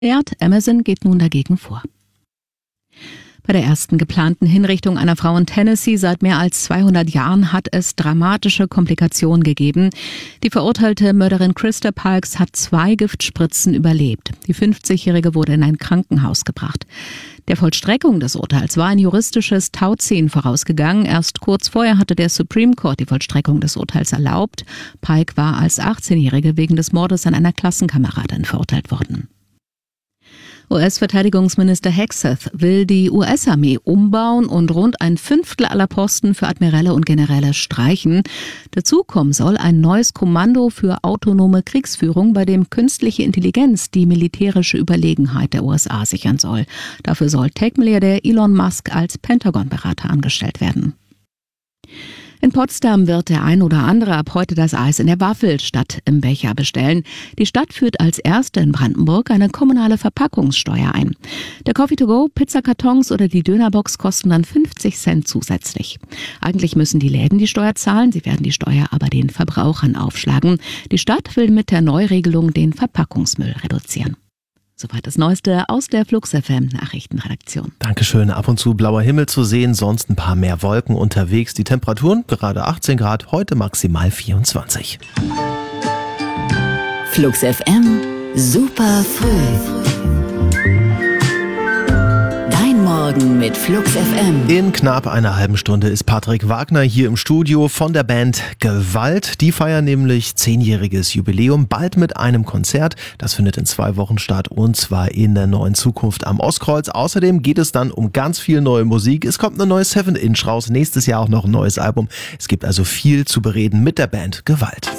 Amazon geht nun dagegen vor. Bei der ersten geplanten Hinrichtung einer Frau in Tennessee seit mehr als 200 Jahren hat es dramatische Komplikationen gegeben. Die verurteilte Mörderin Krista Parks hat 2 Giftspritzen überlebt. Die 50-Jährige wurde in ein Krankenhaus gebracht. Der Vollstreckung des Urteils war ein juristisches Tauziehen vorausgegangen. Erst kurz vorher hatte der Supreme Court die Vollstreckung des Urteils erlaubt. Pike war als 18-Jährige wegen des Mordes an einer Klassenkameradin verurteilt worden. US-Verteidigungsminister Hegseth will die US-Armee umbauen und rund ein Fünftel aller Posten für Admiräle und Generäle streichen. Dazu kommen soll ein neues Kommando für autonome Kriegsführung, bei dem künstliche Intelligenz die militärische Überlegenheit der USA sichern soll. Dafür soll Tech-Milliardär Elon Musk als Pentagon-Berater angestellt werden. In Potsdam wird der ein oder andere ab heute das Eis in der Waffel statt im Becher bestellen. Die Stadt führt als erste in Brandenburg eine kommunale Verpackungssteuer ein. Der Coffee to go, Pizzakartons oder die Dönerbox kosten dann 50 Cent zusätzlich. Eigentlich müssen die Läden die Steuer zahlen, sie werden die Steuer aber den Verbrauchern aufschlagen. Die Stadt will mit der Neuregelung den Verpackungsmüll reduzieren. Soweit das Neueste aus der Flux FM Nachrichtenredaktion. Dankeschön. Ab und zu blauer Himmel zu sehen, sonst ein paar mehr Wolken unterwegs. Die Temperaturen gerade 18 Grad, heute maximal 24. Flux FM, super früh. Dein Morgen mit Flux FM. In knapp einer halben Stunde ist Patrick Wagner hier im Studio von der Band Gewalt. Die feiern nämlich 10-jähriges Jubiläum, bald mit einem Konzert. Das findet in 2 Wochen statt und zwar in der Neuen Zukunft am Ostkreuz. Außerdem geht es dann um ganz viel neue Musik. Es kommt eine neue 7-Inch raus, nächstes Jahr auch noch ein neues Album. Es gibt also viel zu bereden mit der Band Gewalt.